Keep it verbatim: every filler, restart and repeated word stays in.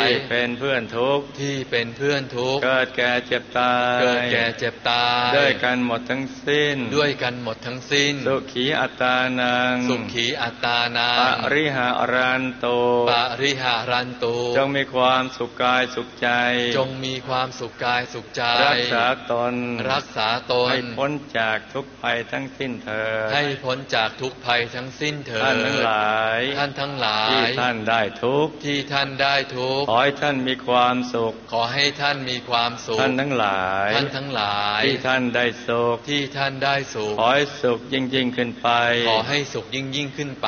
ที่เป็นเพื่อนทุกข์ที่เป็นเพื่อนทุกข์เกิดแก่เจ็บตายเกิดแก่เจ็บตายด้วยกันหมดทั้งสิ้นด้วยกันหมดทั้งสิ้นสุขีอัตตานังสุขีอัตตานังปริหารันโตปริหารันโตจงมีความสุขกายสุขใจจงมีความสุขกายสุขใจรักษาตนรักษาตนให้พ้นจากทุกภัยทั้งสิ้นเถิดให้พ้นจากทุกภัยทั้งสิ้นเถิดท่านทั้งหลายท่านทั้งหลายที่ท่านได้ทุกข์ที่ท่านได้ทุกข์ขอให้ท่านมีความสุขขอให้ท่านมีความสุขท่านทั้งหลายท่านทั้งหลายที่ท่านได้สุขที่ท่านได้สุขขอให้สุขยิ่งยิ่งขึ้นไปขอให้สุขยิ่งยิ่งขึ้นไป